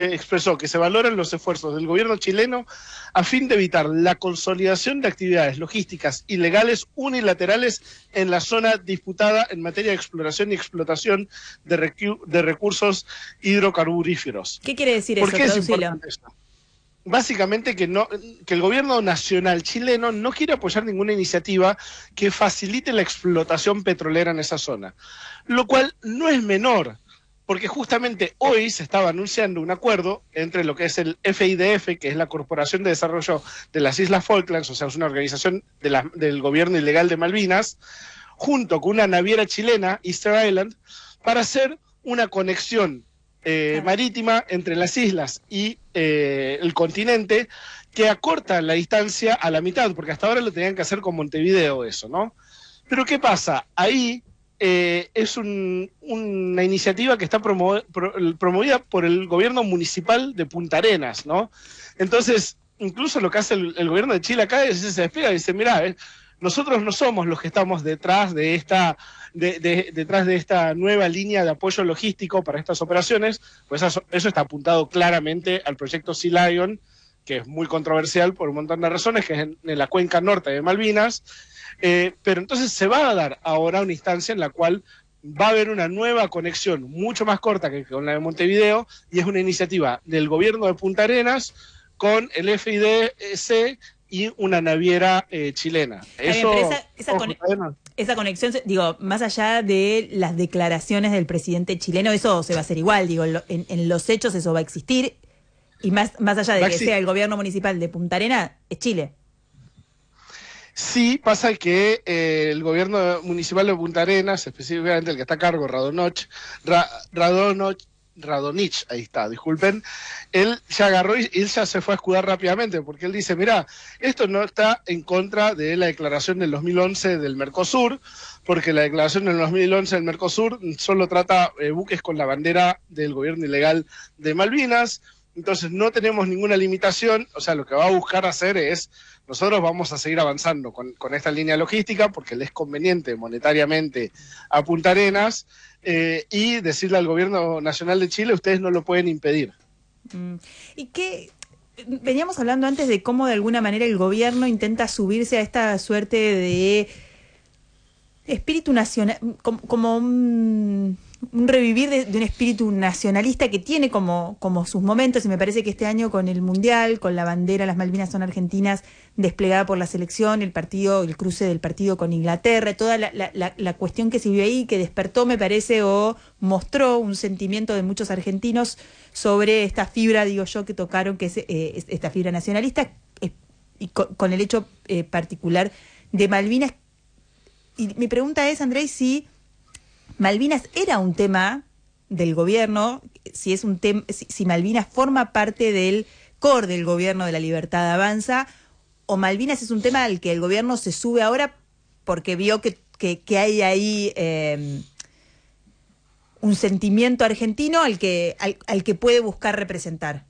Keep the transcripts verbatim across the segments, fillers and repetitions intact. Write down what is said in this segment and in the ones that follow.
expresó que se valoran los esfuerzos del gobierno chileno a fin de evitar la consolidación de actividades logísticas ilegales unilaterales en la zona disputada en materia de exploración y explotación de, recu de recursos hidrocarburíferos. ¿Qué quiere decir ¿Por eso? qué es Traducilo. importante esto? Básicamente que, no, que el gobierno nacional chileno no quiere apoyar ninguna iniciativa que facilite la explotación petrolera en esa zona, lo cual no es menor, porque justamente hoy se estaba anunciando un acuerdo entre lo que es el F I D F, que es la Corporación de Desarrollo de las Islas Falklands, o sea, es una organización de la, del gobierno ilegal de Malvinas, junto con una naviera chilena, Easter Island, para hacer una conexión eh, claro. marítima entre las islas y eh, el continente, que acorta la distancia a la mitad, porque hasta ahora lo tenían que hacer con Montevideo eso, ¿no? Pero ¿qué pasa? Ahí Eh, es un, una iniciativa que está promo pro promovida por el gobierno municipal de Punta Arenas, ¿no? Entonces, incluso lo que hace el, el gobierno de Chile acá es se despega y dice, mirá, eh, nosotros no somos los que estamos detrás de esta, de, de, detrás de esta nueva línea de apoyo logístico para estas operaciones, pues eso, eso está apuntado claramente al proyecto Sea Lion, que es muy controversial por un montón de razones, que es en, en la cuenca norte de Malvinas. Eh, pero entonces se va a dar ahora una instancia en la cual va a haber una nueva conexión mucho más corta que con la de Montevideo, y es una iniciativa del gobierno de Punta Arenas con el F I D C y una naviera eh, chilena. Eso, bien, esa, esa, ojo, con, esa conexión, digo, más allá de las declaraciones del presidente chileno, eso se va a hacer igual, digo, en, en los hechos eso va a existir, y más, más allá de que sea el gobierno municipal de Punta Arenas, es Chile. Sí, pasa que eh, el gobierno municipal de Punta Arenas, específicamente el que está a cargo, Radonoch, Ra, Radonoch, Radonich, ahí está, disculpen, él ya agarró y él ya se fue a escudar rápidamente, porque él dice, mirá, esto no está en contra de la declaración del dos mil once del Mercosur, porque la declaración del dos mil once del Mercosur solo trata eh, buques con la bandera del gobierno ilegal de Malvinas. Entonces no tenemos ninguna limitación, o sea, lo que va a buscar hacer es, nosotros vamos a seguir avanzando con, con esta línea logística porque le es conveniente monetariamente a Punta Arenas, eh, y decirle al gobierno nacional de Chile, ustedes no lo pueden impedir. Mm. ¿Y qué? Veníamos hablando antes de cómo de alguna manera el gobierno intenta subirse a esta suerte de espíritu nacional, como, como un... un revivir de, de un espíritu nacionalista que tiene como, como sus momentos, y me parece que este año con el Mundial, con la bandera, las Malvinas son argentinas, desplegada por la selección, el partido, el cruce del partido con Inglaterra, toda la, la, la, la cuestión que se vio ahí, que despertó, me parece, o mostró un sentimiento de muchos argentinos sobre esta fibra, digo yo, que tocaron, que es eh, esta fibra nacionalista, eh, y con, con el hecho eh, particular de Malvinas. Y mi pregunta es, Andrés, si Malvinas era un tema del gobierno, si es un tema, si, si Malvinas forma parte del core del gobierno de la Libertad Avanza, o Malvinas es un tema al que el gobierno se sube ahora porque vio que, que, que hay ahí eh, un sentimiento argentino al que, al, al que puede buscar representar.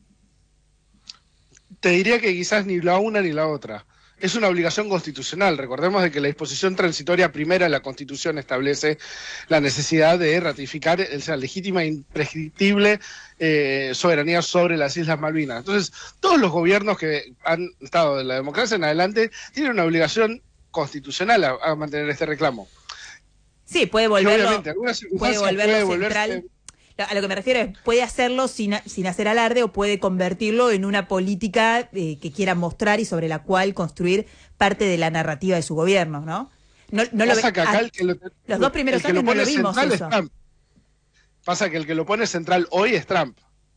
Te diría que quizás ni la una ni la otra. Es una obligación constitucional. Recordemos de que la disposición transitoria primera de la Constitución establece la necesidad de ratificar esa legítima e imprescriptible eh, soberanía sobre las Islas Malvinas. Entonces, todos los gobiernos que han estado de la democracia en adelante tienen una obligación constitucional a, a mantener este reclamo. Sí, puede volverlo, puede volverlo puede central. Volverse... A lo que me refiero es, puede hacerlo sin, sin hacer alarde, o puede convertirlo en una política eh, que quiera mostrar y sobre la cual construir parte de la narrativa de su gobierno, ¿no? No, no lo ve, que acá el que lo, los dos primeros años no lo vimos eso. Pasa que el que lo pone central hoy es Trump.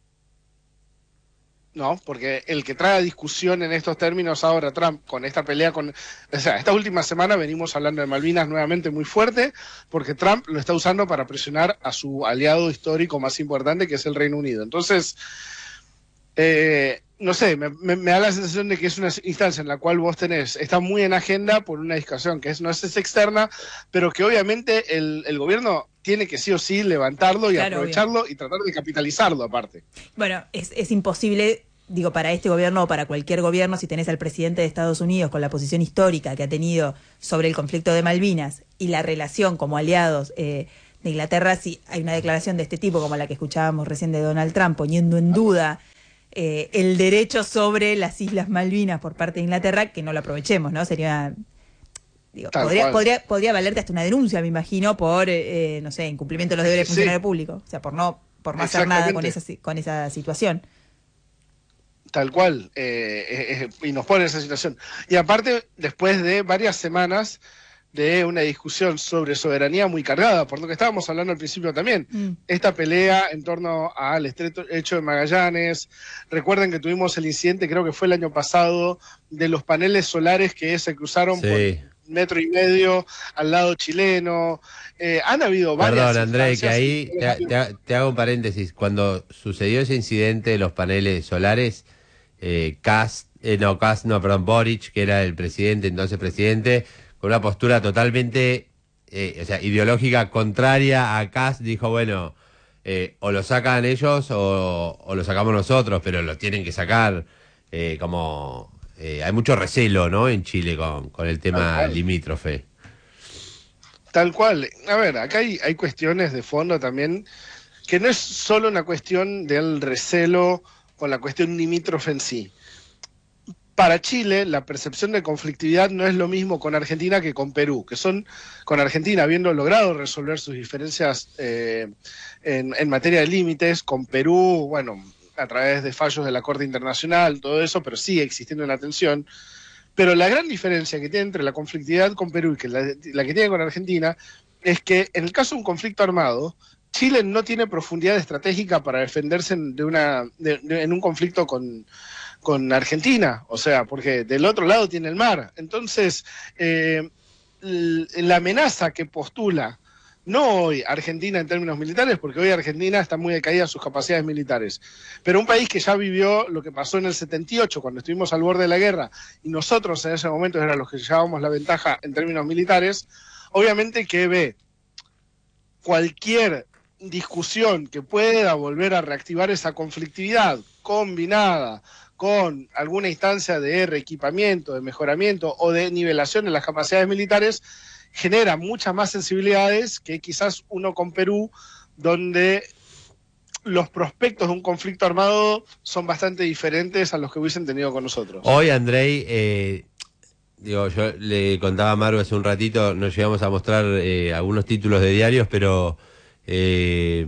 No, porque el que trae a discusión en estos términos ahora Trump, con esta pelea con... O sea, esta última semana venimos hablando de Malvinas nuevamente muy fuerte, porque Trump lo está usando para presionar a su aliado histórico más importante, que es el Reino Unido. Entonces, eh, no sé, me, me, me da la sensación de que es una instancia en la cual vos tenés, está muy en agenda por una discusión que es, no es, es externa, pero que obviamente el, el gobierno tiene que sí o sí levantarlo y claro, aprovecharlo, obvio, y tratar de capitalizarlo aparte. Bueno, es, es imposible, digo, para este gobierno o para cualquier gobierno, si tenés al presidente de Estados Unidos con la posición histórica que ha tenido sobre el conflicto de Malvinas y la relación como aliados eh, de Inglaterra, si hay una declaración de este tipo, como la que escuchábamos recién de Donald Trump, poniendo en duda eh, el derecho sobre las Islas Malvinas por parte de Inglaterra, que no lo aprovechemos, ¿no? Sería... Digo, podría, podría, podría valerte hasta una denuncia, me imagino, por, eh, no sé, incumplimiento de los deberes de funcionario público. O sea, por no, por no hacer nada con esa, con esa situación. Tal cual, eh, eh, y nos pone en esa situación. Y aparte, después de varias semanas de una discusión sobre soberanía muy cargada, por lo que estábamos hablando al principio también, mm. esta pelea en torno al estrecho de Magallanes, recuerden que tuvimos el incidente, creo que fue el año pasado, de los paneles solares que se cruzaron sí. por metro y medio al lado chileno, eh, han habido varias... Perdón, André, que ahí te, te, te hago un paréntesis, cuando sucedió ese incidente de los paneles solares, eh, Kast, eh, no, Kast, no, perdón, Boric, que era el presidente, entonces presidente, con una postura totalmente, eh, o sea, ideológica contraria a Kast, dijo, bueno, eh, o lo sacan ellos o, o lo sacamos nosotros, pero lo tienen que sacar, eh, como... Eh, hay mucho recelo, ¿no?, en Chile con, con el tema limítrofe. Tal cual. A ver, acá hay, hay cuestiones de fondo también, que no es solo una cuestión del recelo con la cuestión limítrofe en sí. Para Chile, la percepción de conflictividad no es lo mismo con Argentina que con Perú, que son, con Argentina, habiendo logrado resolver sus diferencias eh, en, en materia de límites, con Perú, bueno... a través de fallos de la Corte Internacional, todo eso, pero sigue existiendo una tensión. Pero la gran diferencia que tiene entre la conflictividad con Perú y que la, la que tiene con Argentina es que en el caso de un conflicto armado, Chile no tiene profundidad estratégica para defenderse de una, de, de, en un conflicto con, con Argentina, o sea, porque del otro lado tiene el mar. Entonces, eh, la amenaza que postula no hoy Argentina en términos militares, porque hoy Argentina está muy decaída sus capacidades militares, pero un país que ya vivió lo que pasó en el setenta y ocho, cuando estuvimos al borde de la guerra, y nosotros en ese momento eran los que llevábamos la ventaja en términos militares, obviamente que ve cualquier discusión que pueda volver a reactivar esa conflictividad combinada con alguna instancia de reequipamiento, de mejoramiento o de nivelación de las capacidades militares, genera muchas más sensibilidades que quizás uno con Perú, donde los prospectos de un conflicto armado son bastante diferentes a los que hubiesen tenido con nosotros. Hoy, Andrei, eh, digo, yo le contaba a Maru hace un ratito, nos llegamos a mostrar eh, algunos títulos de diarios, pero eh,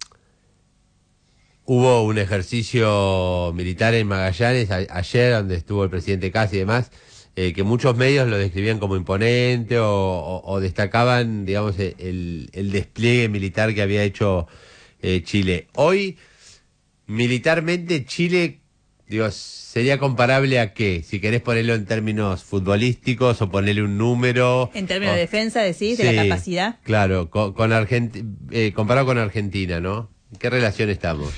hubo un ejercicio militar en Magallanes a, ayer, donde estuvo el presidente Kast y demás, Eh, que muchos medios lo describían como imponente o, o, o destacaban, digamos, el, el despliegue militar que había hecho eh, Chile. Hoy, militarmente, Chile, digo, ¿sería comparable a qué? Si querés ponerlo en términos futbolísticos o ponerle un número. En términos o, de defensa, decís, sí, de la capacidad. Claro, con, con Argent eh, comparado con Argentina, ¿no? ¿En qué relación estamos?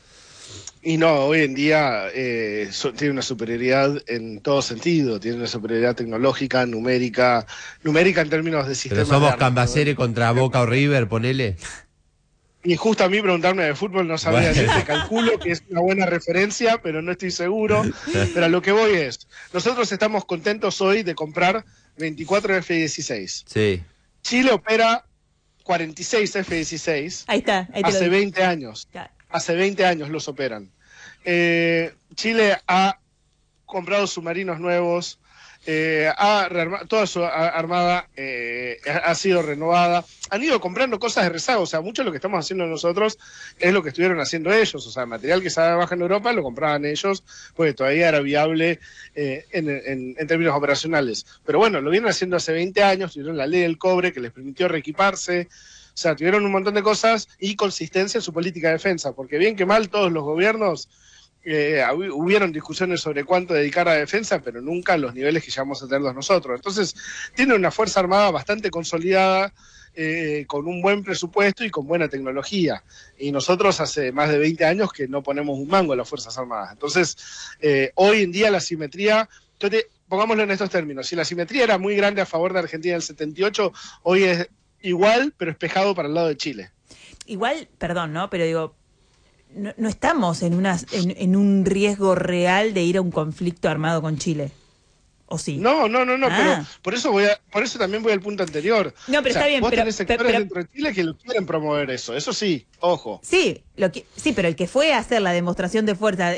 Y no, hoy en día eh, so, tiene una superioridad en todo sentido, tiene una superioridad tecnológica, numérica, numérica en términos de sistema. Pero somos Cambacere, ¿no?, contra Boca o River, ponele. Y justo a mí preguntarme de fútbol no sabía, bueno. Te calculo que es una buena referencia, pero no estoy seguro. Pero a lo que voy es, nosotros estamos contentos hoy de comprar veinticuatro F dieciséis. Sí. Chile opera cuarenta y seis F dieciséis. Ahí está. Ahí te hace veinte años. Ya. Hace veinte años los operan. Eh, Chile ha comprado submarinos nuevos, eh, ha toda su armada eh, ha sido renovada, han ido comprando cosas de rezago, o sea, mucho de lo que estamos haciendo nosotros es lo que estuvieron haciendo ellos, o sea, material que se baja en Europa lo compraban ellos, porque todavía era viable eh, en, en, en términos operacionales. Pero bueno, lo vienen haciendo hace veinte años, tuvieron la ley del cobre que les permitió reequiparse. O sea, tuvieron un montón de cosas y consistencia en su política de defensa, porque bien que mal todos los gobiernos eh, hubieron discusiones sobre cuánto dedicar a defensa, pero nunca a los niveles que llegamos a tener nosotros. Entonces, tiene una Fuerza Armada bastante consolidada, eh, con un buen presupuesto y con buena tecnología. Y nosotros hace más de veinte años que no ponemos un mango en las Fuerzas Armadas. Entonces, eh, hoy en día la simetría... Entonces, pongámoslo en estos términos, si la simetría era muy grande a favor de Argentina en el setenta y ocho, hoy es igual, pero espejado para el lado de Chile. Igual, perdón, ¿no? Pero digo, no, no estamos en, una, en, en un riesgo real de ir a un conflicto armado con Chile. ¿O sí? No, no, no, no, Ah. pero por eso voy a, por eso también voy al punto anterior. No, pero O sea, está bien, vos pero- tenés sectores pero- dentro de Chile que lo quieren promover eso, eso sí, ojo. Sí, lo que, sí, pero el que fue a hacer la demostración de fuerza